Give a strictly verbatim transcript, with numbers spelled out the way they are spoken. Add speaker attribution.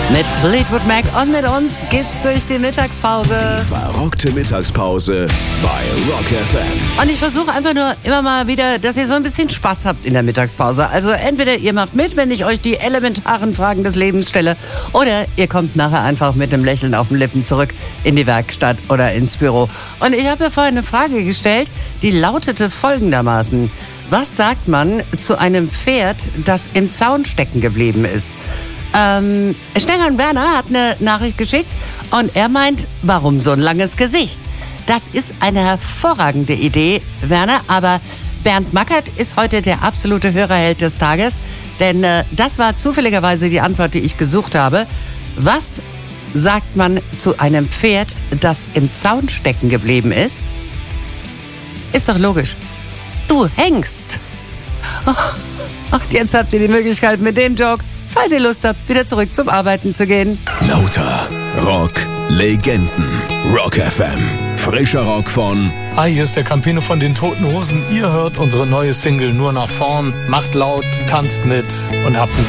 Speaker 1: Mit Fleetwood Mac und mit uns geht's durch die Mittagspause.
Speaker 2: Die verrockte Mittagspause bei Rock F M.
Speaker 1: Und ich versuche einfach nur immer mal wieder, dass ihr so ein bisschen Spaß habt in der Mittagspause. Also entweder ihr macht mit, wenn ich euch die elementaren Fragen des Lebens stelle, oder ihr kommt nachher einfach mit einem Lächeln auf den Lippen zurück in die Werkstatt oder ins Büro. Und ich habe mir vorhin eine Frage gestellt, die lautete folgendermaßen: Was sagt man zu einem Pferd, das im Zaun stecken geblieben ist? Ähm, Stefan Werner hat eine Nachricht geschickt und er meint, warum so ein langes Gesicht? Das ist eine hervorragende Idee, Werner, aber Bernd Mackert ist heute der absolute Hörerheld des Tages, denn äh, das war zufälligerweise die Antwort, die ich gesucht habe. Was sagt man zu einem Pferd, das im Zaun stecken geblieben ist? Ist doch logisch. Du hängst. Oh, ach, jetzt habt ihr die Möglichkeit mit dem Joke, falls ihr Lust habt, wieder zurück zum Arbeiten zu gehen.
Speaker 2: Lauter Rock Legenden. Rock F M. Frischer Rock von...
Speaker 3: Hi, hier ist der Campino von den Toten Hosen. Ihr hört unsere neue Single Nur nach vorn. Macht laut, tanzt mit und habt einen